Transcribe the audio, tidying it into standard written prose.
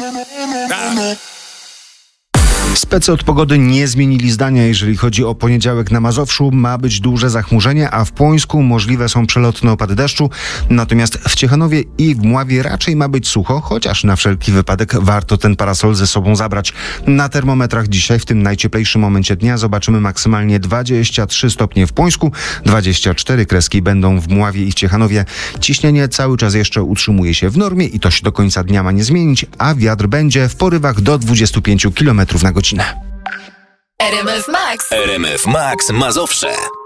Specy od pogody nie zmienili zdania, jeżeli chodzi o poniedziałek na Mazowszu. Ma być duże zachmurzenie, a w Płońsku możliwe są przelotne opady deszczu. Natomiast w Ciechanowie i w Mławie raczej ma być sucho, chociaż na wszelki wypadek warto ten parasol ze sobą zabrać. Na termometrach dzisiaj, w tym najcieplejszym momencie dnia, zobaczymy maksymalnie 23 stopnie w Płońsku, 24 kreski będą w Mławie i w Ciechanowie. Ciśnienie cały czas jeszcze utrzymuje się w normie i to się do końca dnia ma nie zmienić, a wiatr będzie w porywach do 25 km na godzinę. RMF Max. RMF Max Mazowsze.